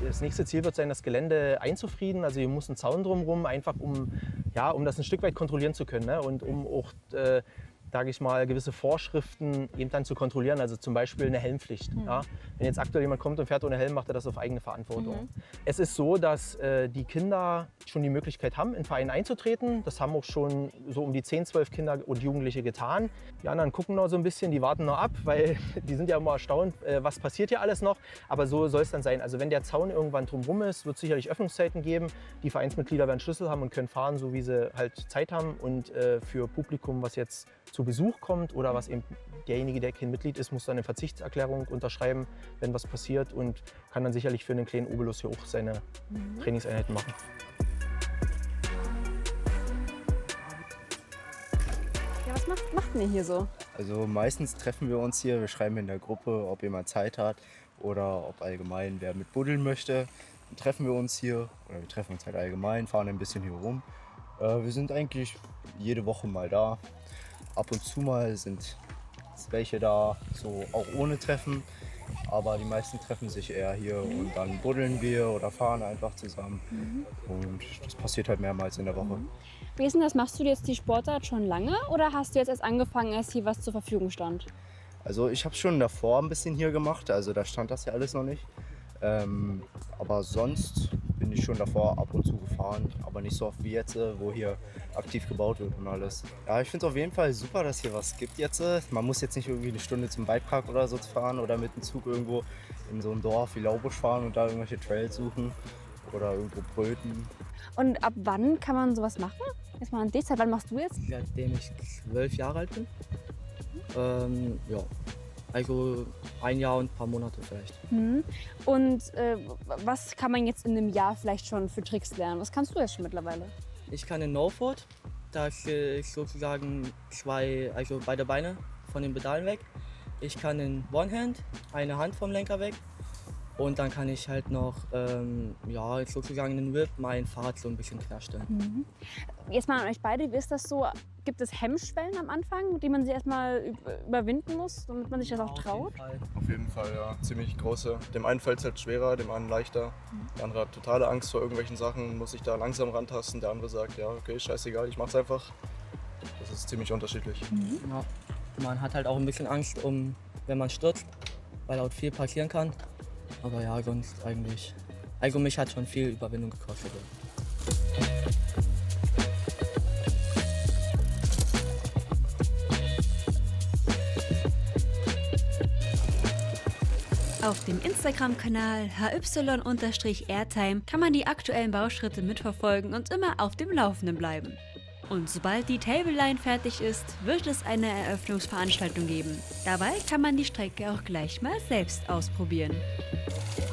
Das nächste Ziel wird sein, das Gelände einzufrieden. Also hier muss ein Zaun drumherum, einfach um das ein Stück weit kontrollieren zu können, ne? Und um auch, sage ich mal, gewisse Vorschriften eben dann zu kontrollieren. Also zum Beispiel eine Helmpflicht. Ja? Wenn jetzt aktuell jemand kommt und fährt ohne Helm, macht er das auf eigene Verantwortung. Es ist so, dass die Kinder schon die Möglichkeit haben, in Vereine einzutreten. Das haben auch schon so um die 10, 12 Kinder und Jugendliche getan. Die anderen gucken noch so ein bisschen, die warten noch ab, weil die sind ja immer erstaunt, was passiert hier alles noch. Aber so soll es dann sein. Also wenn der Zaun irgendwann drumherum ist, wird es sicherlich Öffnungszeiten geben. Die Vereinsmitglieder werden Schlüssel haben und können fahren, so wie sie halt Zeit haben. Und für Publikum, was jetzt zu Besuch kommt oder was eben derjenige, der kein Mitglied ist, muss dann eine Verzichtserklärung unterschreiben, wenn was passiert, und kann dann sicherlich für einen kleinen Obolus hier auch seine Trainingseinheiten machen. Ja, was macht ihr hier so? Also meistens treffen wir uns hier, wir schreiben in der Gruppe, ob jemand Zeit hat oder ob allgemein wer mit buddeln möchte. Dann treffen wir uns hier, oder wir treffen uns halt allgemein, fahren ein bisschen hier rum. Wir sind eigentlich jede Woche mal da. Ab und zu mal sind welche da, so auch ohne Treffen. Aber die meisten treffen sich eher hier und dann buddeln wir oder fahren einfach zusammen. Und das passiert halt mehrmals in der Woche. Wie ist denn das? Machst du jetzt die Sportart schon lange oder hast du jetzt erst angefangen, als hier was zur Verfügung stand? Also ich habe schon davor ein bisschen hier gemacht, also da stand das ja alles noch nicht. Aber sonst bin ich schon davor ab und zu gefahren, aber nicht so oft wie jetzt, wo hier aktiv gebaut wird und alles. Ja, ich finde es auf jeden Fall super, dass hier was gibt jetzt. Man muss jetzt nicht irgendwie eine Stunde zum Bikepark oder so fahren oder mit dem Zug irgendwo in so ein Dorf wie Laubusch fahren und da irgendwelche Trails suchen oder irgendwo bröten. Und ab wann kann man sowas machen? Jetzt mal an dich, seit wann machst du jetzt? Seitdem ich 12 Jahre alt bin. Ja, also 1 Jahr und ein paar Monate vielleicht. Und was kann man jetzt in einem Jahr vielleicht schon für Tricks lernen? Was kannst du jetzt schon mittlerweile? Ich kann in No-Foot, da ist sozusagen also beide Beine von den Pedalen weg. Ich kann in One-Hand, eine Hand vom Lenker weg. Und dann kann ich halt noch, ja, sozusagen in den Whip mein Fahrrad so ein bisschen querstellen. Jetzt mal an euch beide, wie ist das so? Gibt es Hemmschwellen am Anfang, die man sich erstmal überwinden muss, damit man sich das auch traut? Auf jeden Fall, ja. Ziemlich große. Dem einen fällt es halt schwerer, dem anderen leichter. Der andere hat totale Angst vor irgendwelchen Sachen, muss sich da langsam rantasten. Der andere sagt, ja, okay, scheißegal, ich mach's einfach. Das ist ziemlich unterschiedlich. Ja. Man hat halt auch ein bisschen Angst, wenn man stürzt, weil auch viel passieren kann. Aber ja, sonst eigentlich. Also mich hat schon viel Überwindung gekostet. Auf dem Instagram-Kanal hy_airtime kann man die aktuellen Bauschritte mitverfolgen und immer auf dem Laufenden bleiben. Und sobald die Table Line fertig ist, wird es eine Eröffnungsveranstaltung geben. Dabei kann man die Strecke auch gleich mal selbst ausprobieren.